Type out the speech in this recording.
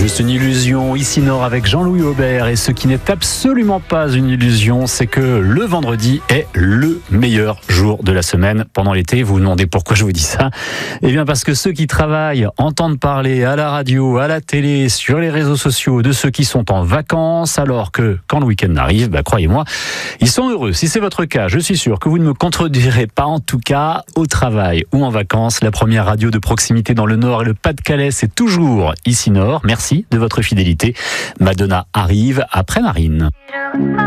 Juste une illusion, ici Nord avec Jean-Louis Aubert. Et ce qui n'est absolument pas une illusion, c'est que le vendredi est le meilleur jour de la semaine pendant l'été. Vous vous demandez pourquoi je vous dis ça? Eh bien parce que ceux qui travaillent entendent parler à la radio, à la télé, sur les réseaux sociaux de ceux qui sont en vacances, alors que quand le week-end arrive, croyez-moi, ils sont heureux. Si c'est votre cas, je suis sûr que vous ne me contredirez pas. En tout cas, au travail ou en vacances, la première radio de proximité dans le Nord et le Pas-de-Calais, c'est toujours ici Nord. Merci de votre fidélité. Madonna arrive après Marine.